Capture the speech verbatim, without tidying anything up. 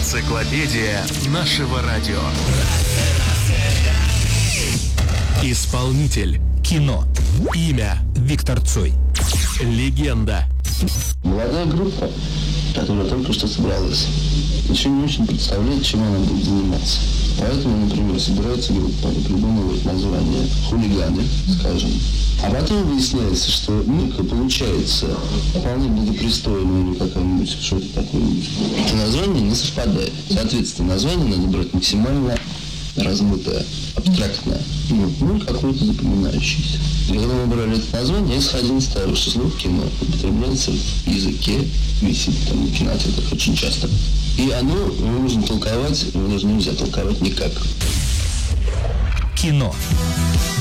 Энциклопедия нашего радио. Исполнитель. Кино. Имя. Виктор Цой. Легенда. Молодая группа, которая только что собралась, еще не очень представляет, чем она будет заниматься. Поэтому, например, собирается группа и придумывает название «Хулиганы», скажем. А потом выясняется, что музыка получается вполне благопристойная или какая-нибудь, что-то такое-нибудь. И название не совпадает. Соответственно, название надо брать максимально размытое, абстрактное, ну, ну какое-то запоминающееся. И когда мы брали это название, я исходил из того, что слово «кино» употребляется в языке, висит там в кинотеатрах очень часто. И оно, его нужно толковать, его даже нельзя толковать никак. Кино.